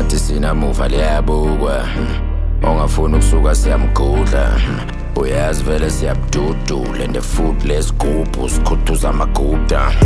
bathi sinamuva liyabukwa ongafuna ukusuka siyamgudla uyazi vele siyabududula and futhi lesigubhu sikhuthuza amaguda